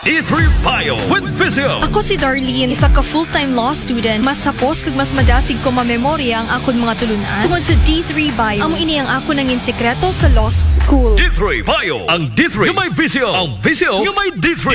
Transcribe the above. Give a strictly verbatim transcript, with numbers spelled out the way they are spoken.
D three Bio with Physio. Ako si Darlene, isa ka full-time law student. Mas sapos kag mas madasig ko mamemorya ang akon mga tulunan tungod sa D three Bio. Amo ini ang ako nangin sekreto sa law school. D three Bio. Ang D three yung may Physio. Ang Physio yung may D three.